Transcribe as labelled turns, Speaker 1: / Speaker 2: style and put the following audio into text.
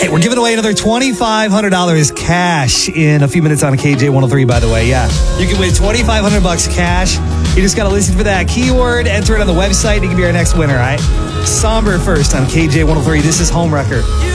Speaker 1: Hey, we're giving away another $2,500 cash in a few minutes on KJ103, by the way. Yeah, you can win $2,500 cash. You just got to listen for that keyword, enter it on the website, and you can be our next winner, all right? Somber first on KJ103. This is Homewrecker.